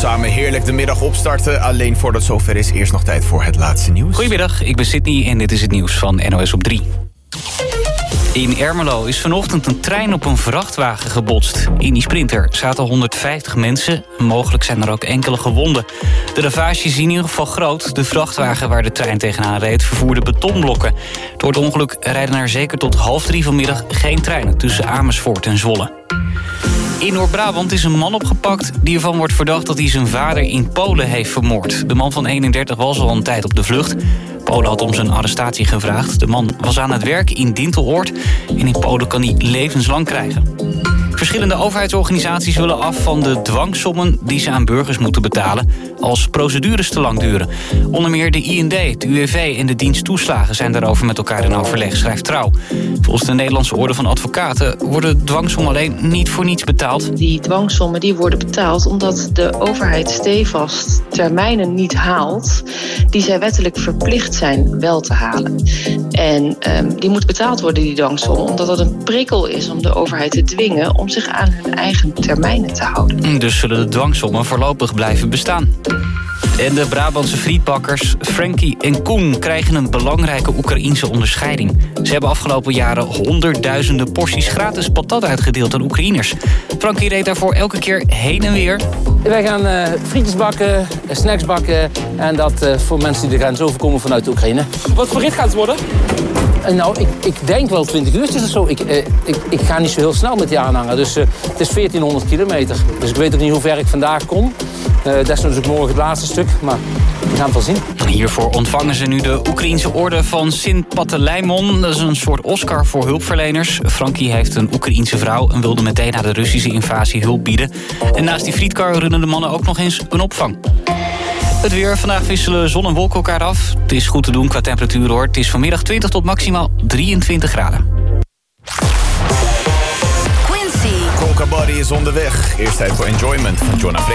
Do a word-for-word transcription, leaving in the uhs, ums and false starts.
samen heerlijk de middag opstarten. Alleen voordat het zover is, eerst nog tijd voor het laatste nieuws. Goedemiddag, ik ben Sydney en dit is het nieuws van N O S op drie. In Ermelo is vanochtend een trein op een vrachtwagen gebotst. In die Sprinter zaten honderdvijftig mensen. Mogelijk zijn er ook enkele gewonden. De ravage is in ieder geval groot. De vrachtwagen waar de trein tegenaan reed vervoerde betonblokken. Door het ongeluk rijden er zeker tot half drie vanmiddag geen treinen tussen Amersfoort en Zwolle. In Noord-Brabant is een man opgepakt die ervan wordt verdacht dat hij zijn vader in Polen heeft vermoord. De man van eenendertig was al een tijd op de vlucht. Polen had om zijn arrestatie gevraagd. De man was aan het werk in Dinteloord en in Polen kan hij levenslang krijgen. Verschillende overheidsorganisaties willen af van de dwangsommen die ze aan burgers moeten betalen als procedures te lang duren. Onder meer de I N D, het U W V en de dienst toeslagen zijn daarover met elkaar in overleg, schrijft Trouw. Volgens de Nederlandse Orde van Advocaten worden dwangsommen alleen niet voor niets betaald. Die dwangsommen die worden betaald omdat de overheid stevast termijnen niet haalt die zij wettelijk verplicht zijn wel te halen. En um, die moet betaald worden, die dwangsommen, omdat dat een prikkel is om de overheid te dwingen om zich aan hun eigen termijnen te houden. Dus zullen de dwangsommen voorlopig blijven bestaan. En de Brabantse frietbakkers Frankie en Koen krijgen een belangrijke Oekraïense onderscheiding. Ze hebben afgelopen jaren honderdduizenden porties gratis patat uitgedeeld aan Oekraïners. Frankie reed daarvoor elke keer heen en weer. Wij gaan uh, frietjes bakken, snacks bakken en dat uh, voor mensen die de grens overkomen vanuit de Oekraïne. Wat voor rit gaat het worden? Uh, nou, ik, ik denk wel twintig uurtjes of zo. Ik, uh, ik, ik ga niet zo heel snel met die aanhanger, dus uh, het is veertienhonderd kilometer. Dus ik weet ook niet hoe ver ik vandaag kom. Uh, dat is natuurlijk morgen het laatste stuk, maar we gaan het wel zien. Hiervoor ontvangen ze nu de Oekraïense orde van Sint-Panteleimon. Dat is een soort Oscar voor hulpverleners. Frankie heeft een Oekraïense vrouw en wilde meteen na de Russische invasie hulp bieden. En naast die frietkar runnen de mannen ook nog eens een opvang. Het weer. Vandaag wisselen zon en wolken elkaar af. Het is goed te doen qua temperatuur hoor. Het is vanmiddag twintig tot maximaal drieëntwintig graden. Coca Body is onderweg. Eerst tijd voor Enjoyment van Jonah.